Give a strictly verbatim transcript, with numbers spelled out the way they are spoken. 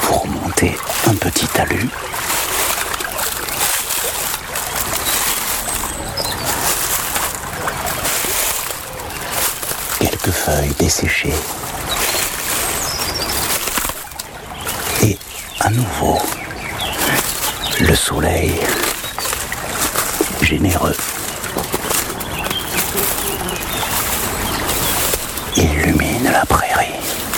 vous remontez un petit talus. Quelques feuilles desséchées. Et à nouveau, le soleil généreux illumine la prairie.